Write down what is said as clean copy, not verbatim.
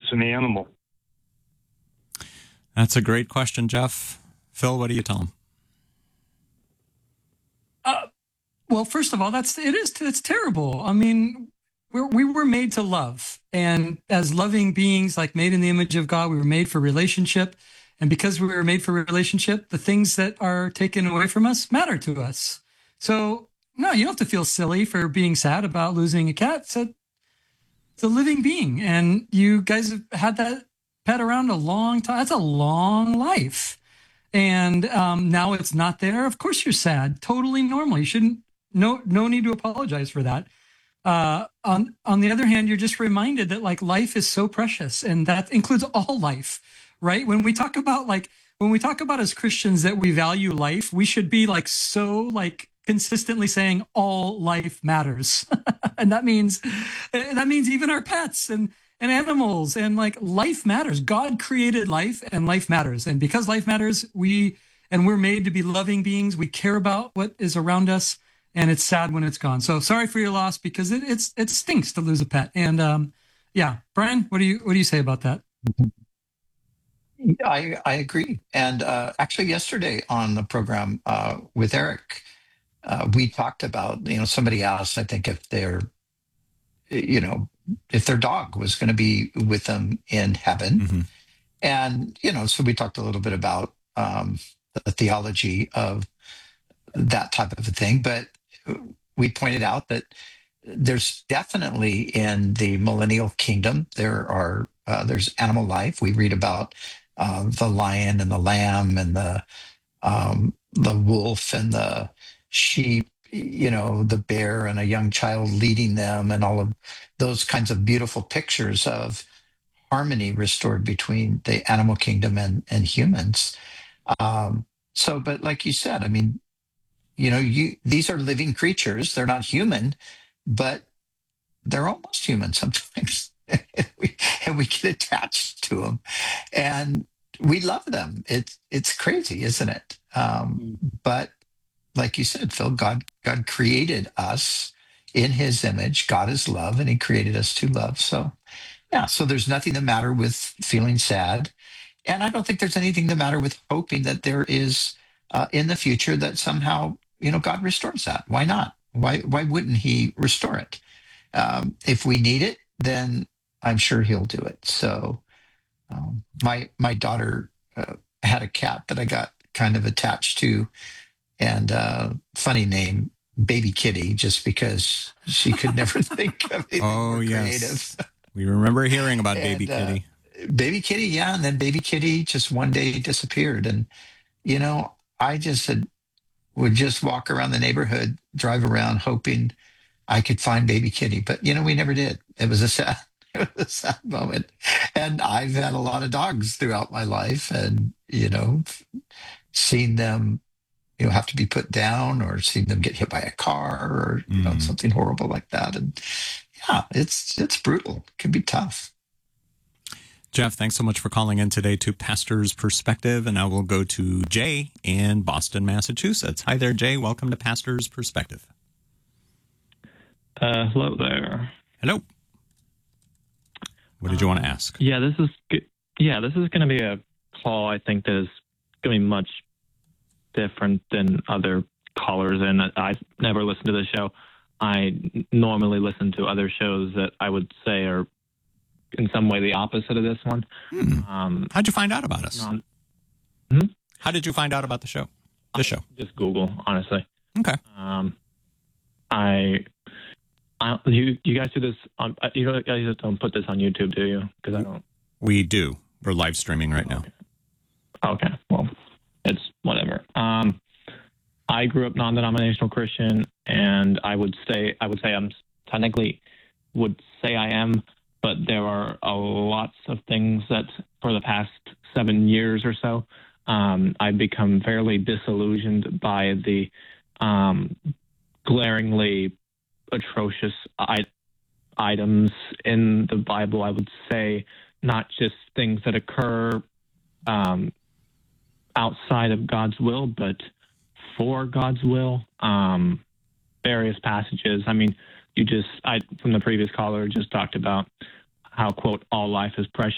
an animal? That's a great question, Jeff. Phil, what do you tell him? Well, first of all, it's terrible. I mean, we were made to love, and as loving beings, like made in the image of God, we were made for relationship. And because we were made for relationship, the things that are taken away from us matter to us. So no, you don't have to feel silly for being sad about losing a cat. It's a living being, and you guys have had that pet around a long time. That's a long life. And now it's not there. Of course you're sad. Totally normal. You shouldn't. No need to apologize for that. On the other hand, you're just reminded that like life is so precious, and that includes all life, right? When we talk about as Christians that we value life, we should be like so like consistently saying all life matters, and that means even our pets and animals, and like life matters. God created life, and life matters, and because life matters, we're made to be loving beings. We care about what is around us. And it's sad when it's gone. So sorry for your loss, because it stinks to lose a pet. And Brian, what do you say about that? I agree. And actually, yesterday on the program with Eric, we talked about, somebody asked, I think, if their dog was going to be with them in heaven, Mm-hmm. and so we talked a little bit about the theology of that type of a thing, but we pointed out that there's definitely in the millennial kingdom there's animal life. We read about the lion and the lamb and the wolf and the sheep, the bear and a young child leading them, and all of those kinds of beautiful pictures of harmony restored between the animal kingdom and humans. But like you said, I mean, these are living creatures. They're not human, but they're almost human sometimes. and we get attached to them, and we love them. It's crazy, isn't it? But like you said, Phil, God created us in His image. God is love, and He created us to love. So yeah, so there's nothing the matter with feeling sad, and I don't think there's anything the matter with hoping that there is in the future that somehow God restores that. Why not? Why wouldn't He restore it? If we need it, then I'm sure He'll do it. So my daughter had a cat that I got kind of attached to, and funny name, Baby Kitty, just because she could never think of anything more creative. We remember hearing about Baby Kitty. Baby Kitty, yeah, and then Baby Kitty just one day disappeared, and I just would just walk around the neighborhood, drive around, hoping I could find Baby Kitty. But, we never did. It was a sad moment. And I've had a lot of dogs throughout my life, and, seen them, have to be put down, or seen them get hit by a car, or, something horrible like that. And yeah, it's brutal. It can be tough. Jeff, thanks so much for calling in today to Pastor's Perspective. And now we'll go to Jay in Boston, Massachusetts. Hi there, Jay. Welcome to Pastor's Perspective. Hello there. Hello. What did you want to ask? Yeah, this is going to be a call, I think, that is going to be much different than other callers. And I've never listened to the show. I normally listen to other shows that I would say are in some way the opposite of this one. How'd you find out about us? How did you find out about the show? This show? Just Google, honestly. Okay. You guys do this on, you guys don't put this on YouTube, do you? Because I don't. We do. We're live streaming right now. Okay. Well, it's whatever. I grew up non-denominational Christian, and I would say I'm technically would say I am, but there are lots of things that for the past 7 years or so, I've become fairly disillusioned by the glaringly atrocious items in the Bible. I would say not just things that occur outside of God's will, but for God's will. Various passages. I mean, from the previous caller just talked about how, quote, all life is precious.